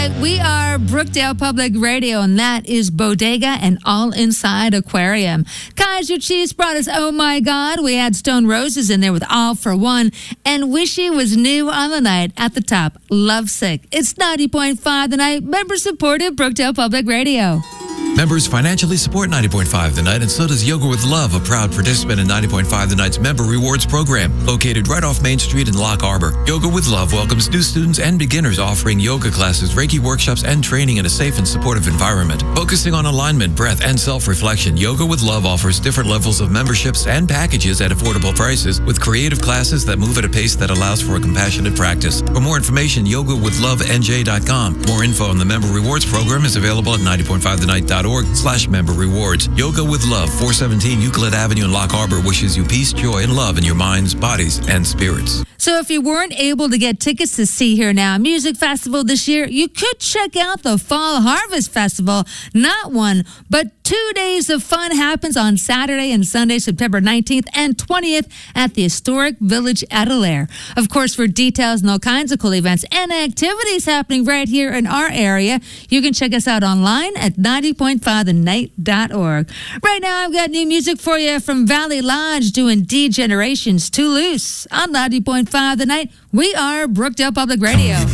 right, we are Brookdale Public Radio, and that is Bodega and All Inside Aquarium. Kaiser Chiefs brought us Oh My God. We had Stone Roses in there with All for One, and Wishy was new on the night at the top. Lovesick. It's 90.5 The Night, member-supported Brookdale Public Radio. Members financially support 90.5 The Night, and so does Yoga with Love, a proud participant in 90.5 The Night's member rewards program, located right off Main Street in Lock Harbor. Yoga with Love welcomes new students and beginners, offering yoga classes, Reiki workshops, and training in a safe and supportive environment. Focusing on alignment, breath, and self-reflection, Yoga with Love offers different levels of memberships and packages at affordable prices, with creative classes that move at a pace that allows for a compassionate practice. For more information, yogawithlove.nj.com. More info on the member rewards program is available at 90.5thenight.org/member rewards. Yoga with Love, 417 Euclid Avenue in Lock Harbor wishes you peace, joy, and love in your minds, bodies, and spirits. So if you weren't able to get tickets to See Here Now Music Festival this year, you could check out the Fall Harvest Festival. Not one, but 2 days of fun happens on Saturday and Sunday, September 19th and 20th at the historic Village at Allaire. Of course, for details and all kinds of cool events and activities happening right here in our area, you can check us out online at 90.5thenight.org. Right now, I've got new music for you from Valley Lodge doing D-Generations Too Loose on 90.5 The Night. We are Brookdale Public Radio.